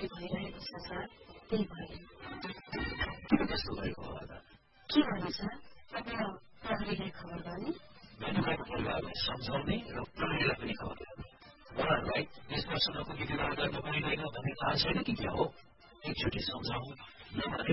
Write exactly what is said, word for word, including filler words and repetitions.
बढी भइरहेको छ सर, त्यही भयो। किन त्यस्तो भएको होला? के भन्नु सर? तपाईँ प्रहरीलाई खबर गर्ने? मैले मेरो परिवारलाई सम्झाउने र प्रहरीलाई पनि खबर गर्ने। उहाँहरूलाई यस वर्ष नपुगी विवाह गर्न पाइँदैन भन्ने थाहा छैन कि क्या हो? एकचोटि सम्झाउँ, नमाने